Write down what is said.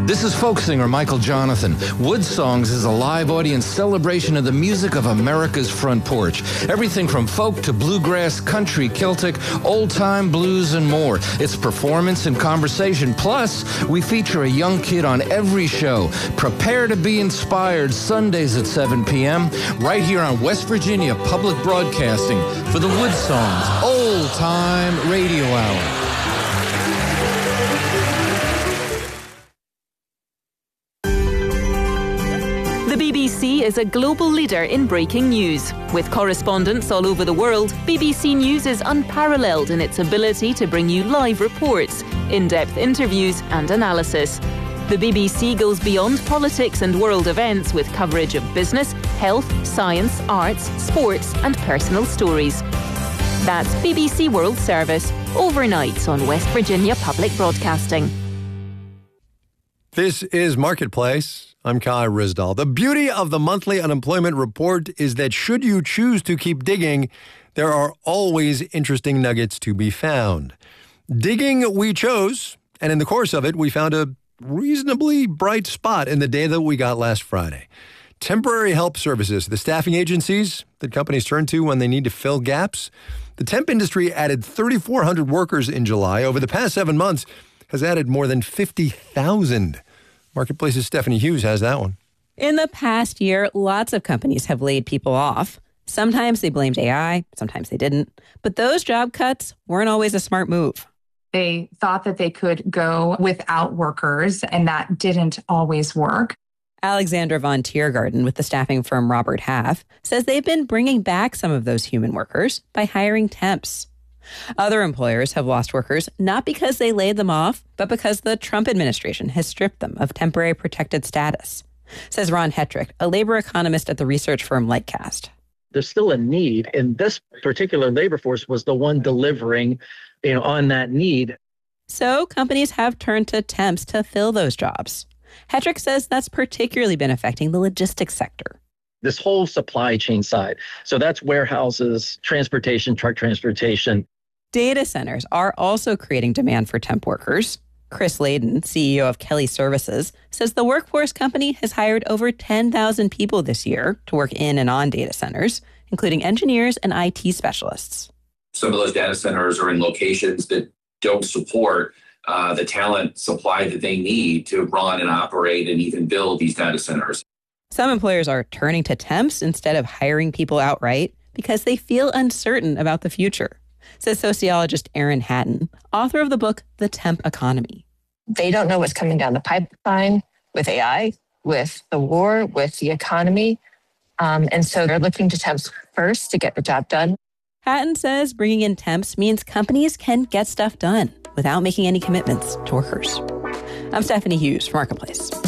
This is folk singer Michael Jonathan. Wood Songs is a live audience celebration of the music of America's front porch. Everything from folk to bluegrass, country, Celtic, old-time blues, and more. It's performance and conversation. Plus, we feature a young kid on every show. Prepare to be inspired Sundays at 7 p.m. right here on West Virginia Public Broadcasting for the Wood Songs Old-Time Radio Hour. The BBC is a global leader in breaking news. With correspondents all over the world, BBC News is unparalleled in its ability to bring you live reports, in-depth interviews and analysis. The BBC goes beyond politics and world events with coverage of business, health, science, arts, sports and personal stories. That's BBC World Service, overnight on West Virginia Public Broadcasting. This is Marketplace. I'm Kai Risdall. The beauty of the monthly unemployment report is that should you choose to keep digging, there are always interesting nuggets to be found. Digging we chose, and in the course of it, we found a reasonably bright spot in the data that we got last Friday. Temporary help services, the staffing agencies that companies turn to when they need to fill gaps. The temp industry added 3,400 workers in July. Over the past 7 months, has added more than 50,000. Marketplace's Stephanie Hughes has that one. In the past year, lots of companies have laid people off. Sometimes they blamed AI, sometimes they didn't. But those job cuts weren't always a smart move. They thought that they could go without workers, and that didn't always work. Alexandra von Tiergarten with the staffing firm Robert Half says they've been bringing back some of those human workers by hiring temps. Other employers have lost workers not because they laid them off, but because the Trump administration has stripped them of temporary protected status, says Ron Hetrick, a labor economist at the research firm Lightcast. There's still a need, and this particular labor force was the one delivering, on that need. So companies have turned to temps to fill those jobs. Hetrick says that's particularly been affecting the logistics sector. This whole supply chain side. So that's warehouses, transportation, truck transportation. Data centers are also creating demand for temp workers. Chris Layden, CEO of Kelly Services, says the Workforce Company has hired over 10,000 people this year to work in and on data centers, including engineers and IT specialists. Some of those data centers are in locations that don't support the talent supply that they need to run and operate and even build these data centers. Some employers are turning to temps instead of hiring people outright because they feel uncertain about the future, says sociologist Erin Hatton, author of the book, The Temp Economy. They don't know what's coming down the pipeline with AI, with the war, with the economy. And so they're looking to temps first to get the job done. Hatton says bringing in temps means companies can get stuff done without making any commitments to workers. I'm Stephanie Hughes for Marketplace.